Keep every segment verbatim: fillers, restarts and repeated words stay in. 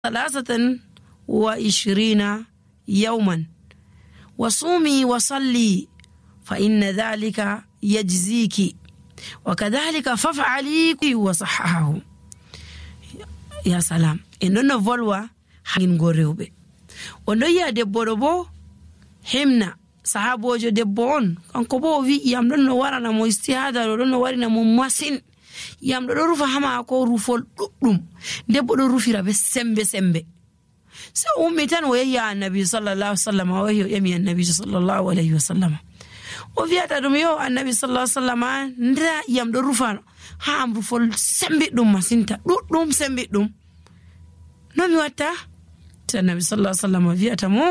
ثلاثة وعشرين يوما وصومي وصلي فإن ذلك يجزيك وكذلك فافعلي وصححه. يا سلام إننا فولوا حين غوريوبي ونويا دبوربو همنا sahabojo debbo on kanko bo wi yam don no warana mo istihada do no warina mo masin yam do rufa hama ko rufol duddum debbo do rufira be sembe sembe so ummi tan o ya annabi sallallahu alaihi wasallam o yo yami annabi sallallahu alaihi wasallam o viata dum yo annabi sallallahu alaihi wasallam nda yam do rufa ha am rufol sembe dum masinta duddum sembe dum no mi watta annabi sallallahu alaihi wasallam viata mo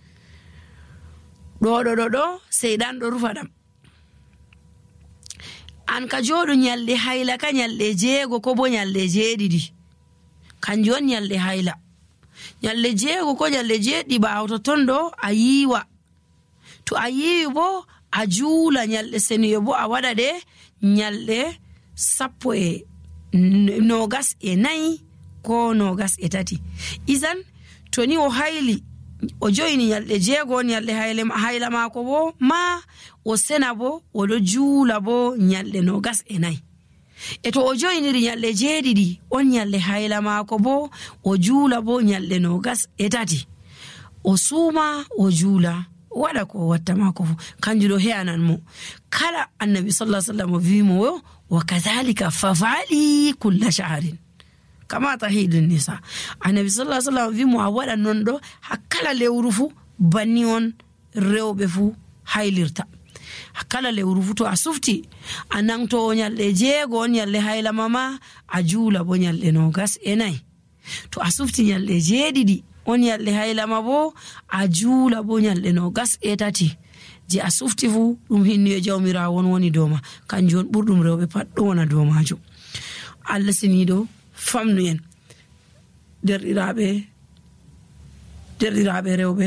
do do do do seydan do rufa dam an ka jodo nyalde hayla ka nyalde jeego ko bo nyalde jeedidi kanjon nyalde hayla nyalde jeego ko nyalde jeedi baawto tondo ayiwa to ayiwi bo ajula nyalde seniyo bo a wada de nyalde sappo e nogas e nay ko nogas e tati izan to ni o hayli o joyini nyalde jeego nyalde hayle hayla mako bo ma o sena bo o do juula bo nyalde no gas e nay e to o joyini nyalde jeedidi on nyalde hayla mako bo o juula bo nyalde no gas e tati o suma o juula wada ko watta mako kanjudo heanan mo kala annabi sallallahu alaihi wasallam vimo wa kadhalika fafali kull shahrin kama tahidun nisa annabi sallallahu alaihi wasallam vimo awada nondo hakala lewrufu banni on rewbe fu haylirta hakala lewrufu to asufti anan to nyalle jeego nyalle hayla mama ajula bo nyalle no gas enay to asufti nyalle jeedidi on nyalle hayla mabo ajula bo nyalle no gas etati je asufti fu dum hinni e jawmira won woni doma kanjon burdum rewbe paddo wona domajo Allah sinido famnu en derdiraabe derdiraabe rewbe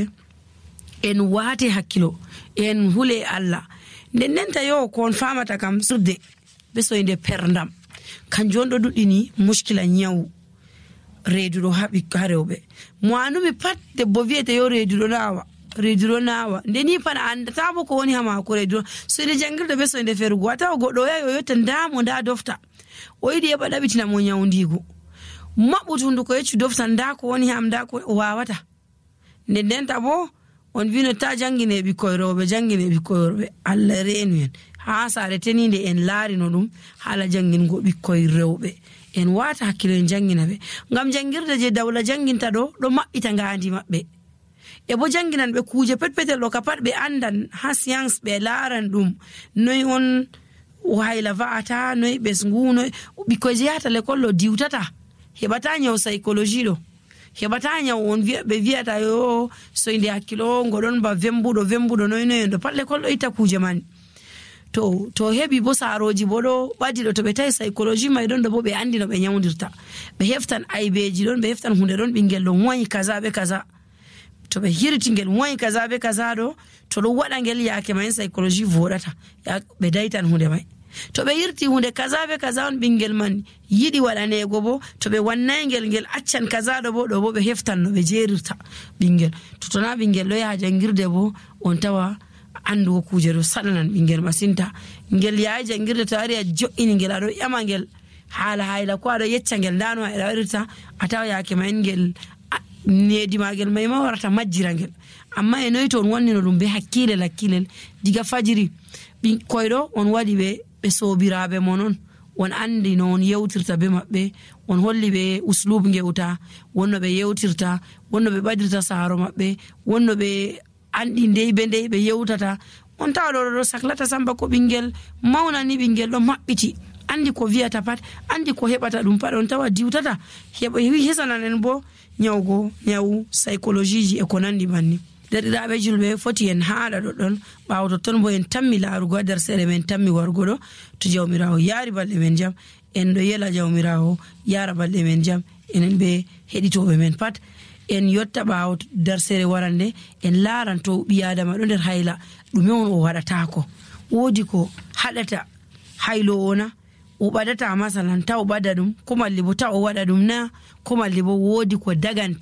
en waate hakkilo en hule Allah den nenta yo kon famata kam sudde be soyde perndam kanjon do dudini muskila nyaw reedudo habi karewbe mo anumi pat de bo viete yo reedudo nawa reedudo nawa ndeni pan andata bo ko woni hama ko reedudo so de jangirde be soyde ferugo ata goddo yayo yotta ndamo nda dofta o yidi e badabitina mo nyawndigo mabutundu ko yeccu dofta nda ko woni ham nda ko wawata nden denta bo on vino ta jangine bi koyrobe jangine bi koyrobe Allah reenu en ha sare teninde en laari no dum hala jangin go bi koyrewbe en wata hakkilo en jangina be ngam jangirde je dawla janginta do do mabbita ngaandi mabbe e bo janginan be kuje petpetel do kapat be andan ha science be laaran dum noy on wayla vaata noy besnguno bi ko jeyata le kollo diwtata hebata nyaw psychology do hebata nyaw on be viata yo so inde hakkilo ngodon ba vembudo vembudo noy noy do palle kollo ita kuje man to to hebi bo saroji bodo badi do to be tay psychology mai don do bo be andi no be nyawdirta be heftan aybeji don be heftan hunde don bingel do moyi kaza be kaza to be hiriti ngel moyi kaza be kaza do to do wada ngel yaake mai psychology vodata ya be daitan hunde mai to be yirti hunde kaza be kaza on bingel man yidi wadane go bo to be wannay ngel ngel accan kaza do bo do bo be heftan no be jerirta bingel to to na bingel do ya jangirde bo on tawa andu kuje do sadanan bingel masinta ngel ya jangirde to ari jo ini ngel ado yama ngel hala hayla ko ado yecca ngel dano e dawirta atawa yaake man ngel needi magel may ma warata majjira ngel amma e noy ton wonni no dum be hakkile lakkile diga fajiri bin koydo on wadi be be sobiraabe monon won andi non yewtirta be mabbe on holli be uslub ngewta wonno be yewtirta wonno be badirta saaro mabbe wonno be andi ndey be ndey be yewtata on tawdo do saklata samba ko bingel mawna ni bingel do mabbiti andi ko viata pat andi ko hebata dum pat on tawa diwtata heba wi hesanan bo nyawgo nyawu psychology e ko nandi manni derdiraabe julbe foti en haala do don bawto ton bo en tammi laarugo der sere men tammi wargo do to jawmirawo yaari balde men jam en do yela jawmirawo yaara balde men jam enen be heditobe men pat en yotta bawto der sere warande en laaranto bi adama do der hayla dum on o wadata ko wodi ko hadata haylo ona o ɓadata masalan ta o ɓada ɗum ko malli bo ta o waɗa ɗum na ko malli bo woodi ko daganta